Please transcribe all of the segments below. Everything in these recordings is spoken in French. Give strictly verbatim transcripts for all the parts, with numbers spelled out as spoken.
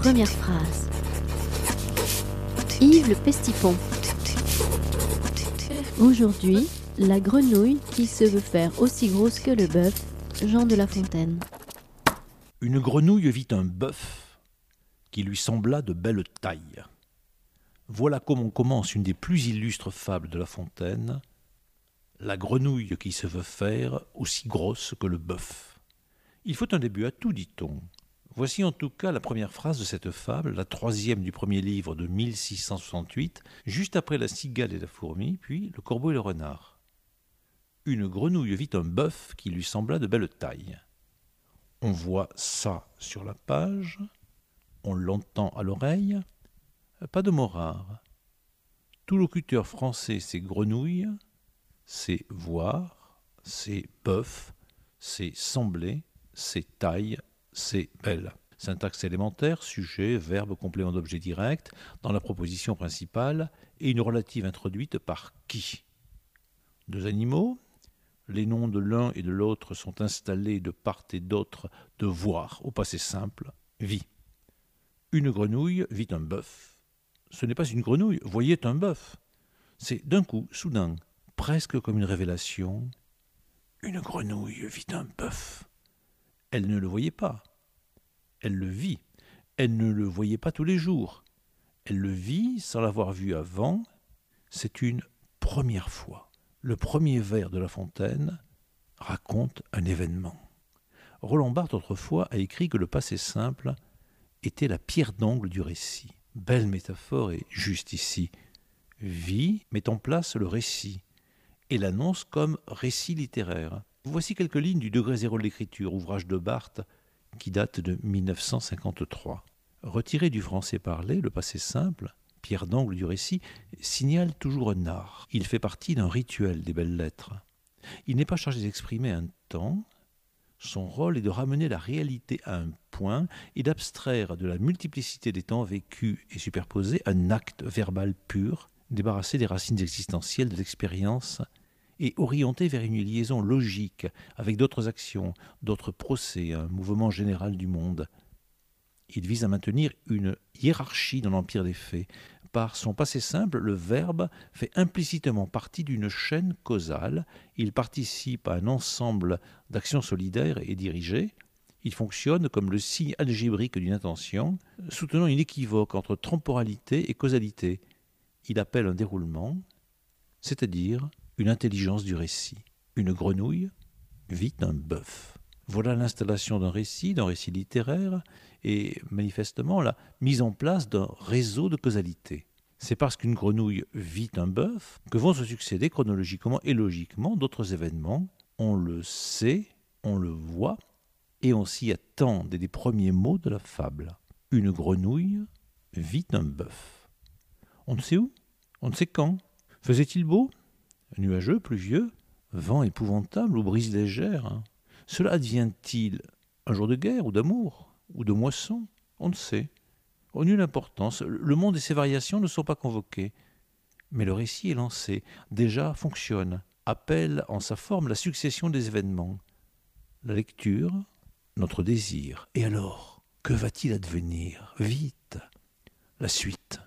Première phrase. Yves le Pestipon. Aujourd'hui, la grenouille qui se veut faire aussi grosse que le bœuf, Jean de La Fontaine. Une grenouille vit un bœuf qui lui sembla de belle taille. Voilà comment commence une des plus illustres fables de La Fontaine, la grenouille qui se veut faire aussi grosse que le bœuf. Il faut un début à tout, dit-on. Voici en tout cas la première phrase de cette fable, la troisième du premier livre de mille six cent soixante-huit, juste après la cigale et la fourmi, puis le corbeau et le renard. Une grenouille vit un bœuf qui lui sembla de belle taille. On voit ça sur la page, on l'entend à l'oreille, pas de mot rare. Tout locuteur français sait grenouille, c'est voir, c'est bœuf, c'est sembler, c'est taille, c'est belle. Syntaxe élémentaire, sujet, verbe, complément d'objet direct, dans la proposition principale, et une relative introduite par qui. Deux animaux, les noms de l'un et de l'autre sont installés de part et d'autre de voir, au passé simple, vit. Une grenouille vit un bœuf. Ce n'est pas une grenouille, voyait un bœuf. C'est d'un coup, soudain, presque comme une révélation. Une grenouille vit un bœuf. Elle ne le voyait pas. Elle le vit. Elle ne le voyait pas tous les jours. Elle le vit sans l'avoir vu avant. C'est une première fois. Le premier vers de La Fontaine raconte un événement. Roland Barthes, autrefois, a écrit que le passé simple était la pierre d'angle du récit. Belle métaphore et juste ici. Vit met en place le récit et l'annonce comme récit littéraire. Voici quelques lignes du Degré zéro de l'écriture, ouvrage de Barthes qui date de mille neuf cent cinquante-trois. Retiré du français parlé, le passé simple, pierre d'angle du récit, signale toujours un art. Il fait partie d'un rituel des belles lettres. Il n'est pas chargé d'exprimer un temps. Son rôle est de ramener la réalité à un point et d'abstraire de la multiplicité des temps vécus et superposés un acte verbal pur, débarrassé des racines existentielles de l'expérience et orienté vers une liaison logique avec d'autres actions, d'autres procès, un mouvement général du monde. Il vise à maintenir une hiérarchie dans l'empire des faits. Par son passé simple, le verbe fait implicitement partie d'une chaîne causale. Il participe à un ensemble d'actions solidaires et dirigées. Il fonctionne comme le signe algébrique d'une intention, soutenant une équivoque entre temporalité et causalité. Il appelle un déroulement, c'est-à-dire une intelligence du récit. Une grenouille vit un bœuf. Voilà l'installation d'un récit, d'un récit littéraire, et manifestement la mise en place d'un réseau de causalité. C'est parce qu'une grenouille vit un bœuf que vont se succéder chronologiquement et logiquement d'autres événements. On le sait, on le voit, et on s'y attend dès les premiers mots de la fable. Une grenouille vit un bœuf. On ne sait où, on ne sait quand. Faisait-il beau? Nuageux, pluvieux, vent épouvantable ou brise légère? Cela advient-il un jour de guerre ou d'amour ou de moisson? On ne sait. Au nulle importance, le monde et ses variations ne sont pas convoqués. Mais le récit est lancé, déjà fonctionne, appelle en sa forme la succession des événements. La lecture, notre désir. Et alors, que va-t-il advenir? Vite! La suite.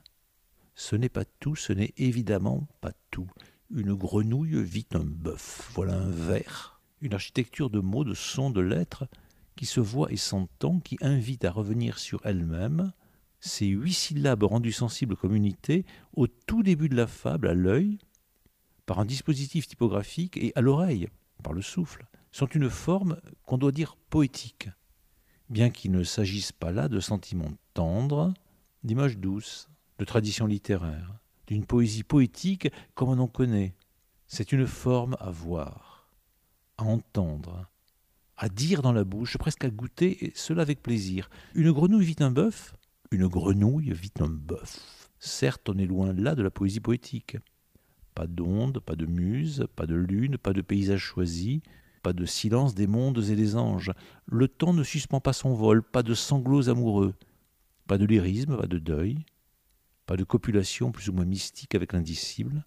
Ce n'est pas tout, ce n'est évidemment pas tout. Une grenouille vit un bœuf. Voilà un vers, une architecture de mots, de sons, de lettres qui se voit et s'entend, qui invite à revenir sur elle-même. Ces huit syllabes rendues sensibles comme unité, au tout début de la fable, à l'œil, par un dispositif typographique, et à l'oreille, par le souffle, sont une forme qu'on doit dire poétique, bien qu'il ne s'agisse pas là de sentiments tendres, d'images douces, de traditions littéraires, d'une poésie poétique comme on en connaît. C'est une forme à voir, à entendre, à dire dans la bouche, presque à goûter, et cela avec plaisir. Une grenouille vit un bœuf, une grenouille vit un bœuf. Certes, on est loin là de la poésie poétique. Pas d'ondes, pas de muse, pas de lune, pas de paysage choisi, pas de silence des mondes et des anges. Le temps ne suspend pas son vol, pas de sanglots amoureux, pas de lyrisme, pas de deuil, pas de copulation plus ou moins mystique avec l'indicible,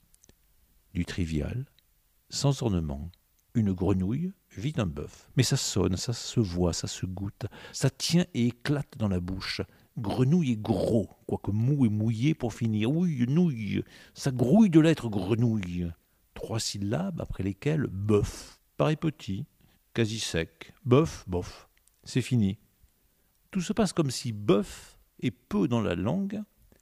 du trivial, sans ornement. Une grenouille vit un bœuf. Mais ça sonne, ça se voit, ça se goûte, ça tient et éclate dans la bouche. Grenouille est gros, quoique mou et mouillé pour finir. Oui, nouille, ça grouille de l'être grenouille. Trois syllabes après lesquelles bœuf, pareil petit, quasi sec. Bœuf, bof, c'est fini. Tout se passe comme si bœuf est peu dans la langue,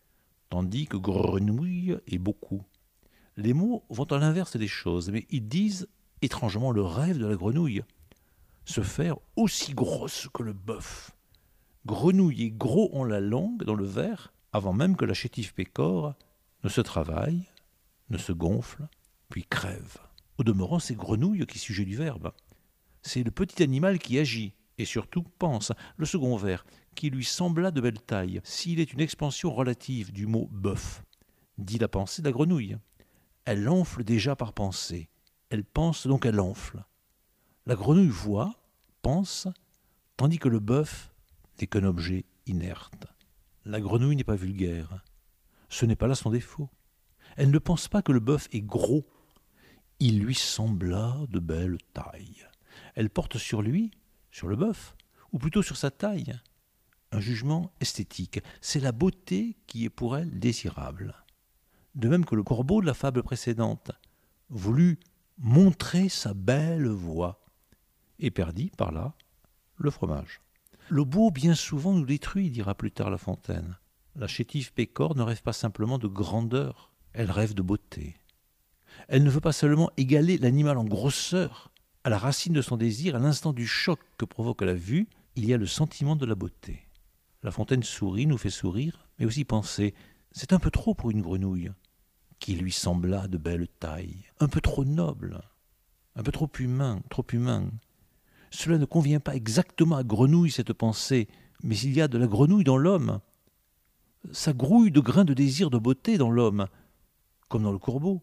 tandis que grenouille est beaucoup. Les mots vont à l'inverse des choses, mais ils disent étrangement le rêve de la grenouille. Se faire aussi grosse que le bœuf. Grenouille est gros en la langue, dans le vers, avant même que la chétive pécore ne se travaille, ne se gonfle, puis crève. Au demeurant, c'est grenouille qui est sujet du verbe. C'est le petit animal qui agit, et surtout pense. Le second vers, qui lui sembla de belle taille, s'il est une expansion relative du mot bœuf, dit la pensée de la grenouille. Elle enfle déjà par pensée. Elle pense donc elle enfle. La grenouille voit, pense, tandis que le bœuf n'est qu'un objet inerte. La grenouille n'est pas vulgaire. Ce n'est pas là son défaut. Elle ne pense pas que le bœuf est gros. Il lui sembla de belle taille. Elle porte sur lui, sur le bœuf, ou plutôt sur sa taille, un jugement esthétique. C'est la beauté qui est pour elle désirable. De même que le corbeau de la fable précédente voulut montrer sa belle voix et perdit par là le fromage. Le beau bien souvent nous détruit, dira plus tard La Fontaine. La chétive pécore ne rêve pas simplement de grandeur, elle rêve de beauté. Elle ne veut pas seulement égaler l'animal en grosseur. À la racine de son désir, à l'instant du choc que provoque la vue, il y a le sentiment de la beauté. La Fontaine sourit, nous fait sourire, mais aussi penser, c'est un peu trop pour une grenouille, qui lui sembla de belle taille, un peu trop noble, un peu trop humain, trop humain. Cela ne convient pas exactement à grenouille, cette pensée, mais il y a de la grenouille dans l'homme. Ça grouille de grains de désir de beauté dans l'homme, comme dans le corbeau.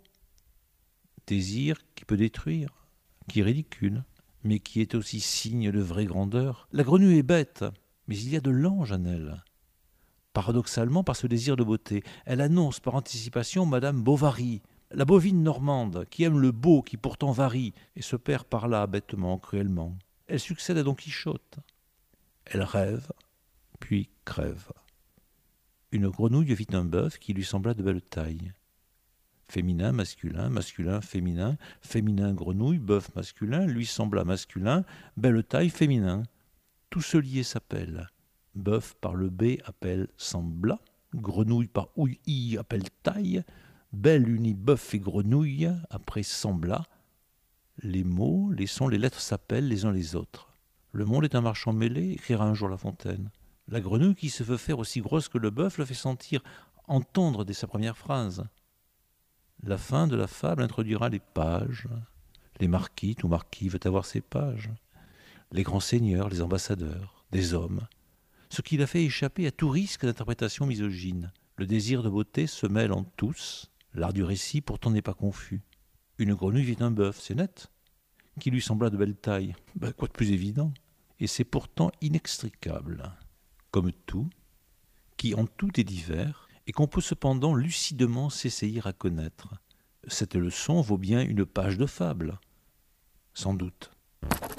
Désir qui peut détruire, qui est ridicule, mais qui est aussi signe de vraie grandeur. La grenouille est bête, mais il y a de l'ange en elle. Paradoxalement, par ce désir de beauté, elle annonce par anticipation Madame Bovary, la bovine normande, qui aime le beau, qui pourtant varie, et se perd par là bêtement, cruellement. Elle succède à Don Quichotte. Elle rêve, puis crève. Une grenouille vit un bœuf qui lui sembla de belle taille. Féminin, masculin, masculin, féminin, féminin, grenouille, bœuf masculin, lui sembla masculin, belle taille, féminin. Tout ce lié s'appelle. Bœuf par le B appelle sembla, grenouille par ouï appelle taille, belle unie bœuf et grenouille après sembla. Les mots, les sons, les lettres s'appellent les uns les autres. Le monde est un marchand mêlé, écrira un jour La Fontaine. La grenouille qui se veut faire aussi grosse que le bœuf le fait sentir, entendre dès sa première phrase. La fin de la fable introduira les pages. Les marquis, tout marquis veut avoir ses pages. Les grands seigneurs, les ambassadeurs, des hommes. Ce qui l'a fait échapper à tout risque d'interprétation misogyne. Le désir de beauté se mêle en tous. L'art du récit pourtant n'est pas confus. Une grenouille vit un bœuf, c'est net. Qui lui sembla de belle taille, ben, quoi de plus évident. Et c'est pourtant inextricable. Comme tout, qui en tout est divers, et qu'on peut cependant lucidement s'essayer à connaître. Cette leçon vaut bien une page de fable, sans doute.